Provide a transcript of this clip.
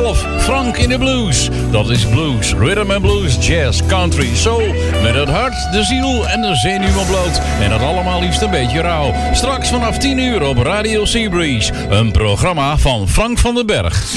12, Frank in de Blues. Dat is blues, rhythm and blues, jazz, country, soul. Met het hart, de ziel en de zenuwen bloot. En dat allemaal liefst een beetje rauw. Straks vanaf 10 uur op Radio Seabreeze. Een programma van Frank van den Berg.